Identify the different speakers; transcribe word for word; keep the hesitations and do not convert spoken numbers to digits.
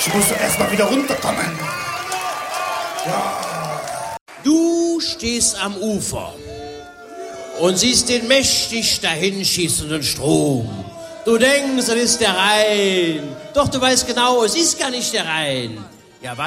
Speaker 1: Ich muss doch erst mal wieder runterkommen. Ja.
Speaker 2: Du stehst am Ufer und siehst den mächtig dahinschießenden Strom. Du denkst, das ist der Rhein. Doch du weißt genau, es ist gar nicht der Rhein. Ja, was?